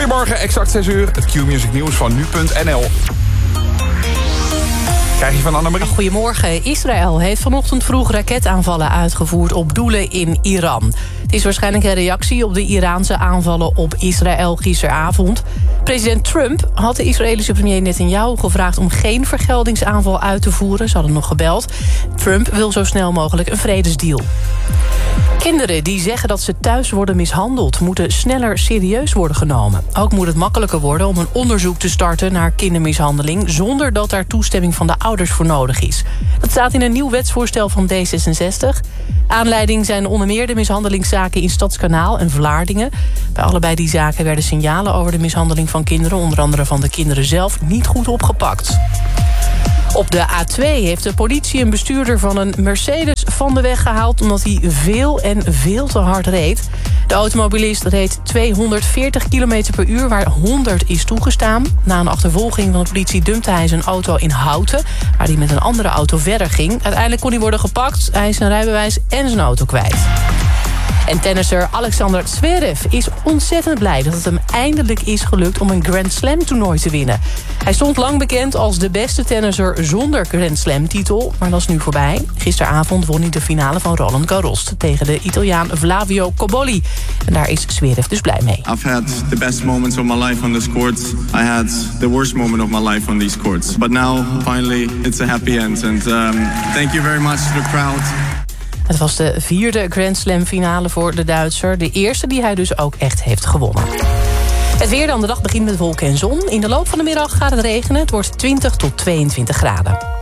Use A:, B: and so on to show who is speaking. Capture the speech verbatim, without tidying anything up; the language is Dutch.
A: Goedemorgen, exact zes uur. Het Q-Music nieuws van nu punt n l. Krijg je van Annemarie?
B: Goedemorgen. Israël heeft vanochtend vroeg raketaanvallen uitgevoerd op doelen in Iran. Het is waarschijnlijk een reactie op de Iraanse aanvallen op Israël gisteravond. President Trump had de Israëlische premier Netanyahu gevraagd om geen vergeldingsaanval uit te voeren. Ze hadden nog gebeld. Trump wil zo snel mogelijk een vredesdeal. Kinderen die zeggen dat ze thuis worden mishandeld moeten sneller serieus worden genomen. Ook moet het makkelijker worden om een onderzoek te starten naar kindermishandeling zonder dat daar toestemming van de ouders voor nodig is. Dat staat in een nieuw wetsvoorstel van D zesenzestig. Aanleiding zijn onder meer de mishandelingszaken in Stadskanaal en Vlaardingen. Bij allebei die zaken werden signalen over de mishandeling van kinderen, onder andere van de kinderen zelf, niet goed opgepakt. Op de A twee heeft de politie een bestuurder van een Mercedes van de weg gehaald omdat hij veel en veel te hard reed. De automobilist reed tweehonderdveertig kilometer per uur, waar honderd is toegestaan. Na een achtervolging van de politie dumpte hij zijn auto in Houten, waar hij met een andere auto verder ging. Uiteindelijk kon hij worden gepakt. Hij is zijn rijbewijs en zijn auto kwijt. En tennisser Alexander Zverev is ontzettend blij dat het hem eindelijk is gelukt om een Grand Slam toernooi te winnen. Hij stond lang bekend als de beste tennisser zonder Grand Slam titel, maar dat is nu voorbij. Gisteravond won hij de finale van Roland Garros tegen de Italiaan Flavio Cobolli. En daar is Zverev dus blij mee.
C: I've had the best moments of my life on this court. I had the worst moment of my life on these courts. But now, finally, it's a happy end. And um, thank you very much to the crowd.
B: Het was de vierde Grand Slam finale voor de Duitser. De eerste die hij dus ook echt heeft gewonnen. Het weer dan, de dag begint met wolken en zon. In de loop van de middag gaat het regenen. Het wordt twintig tot tweeëntwintig graden.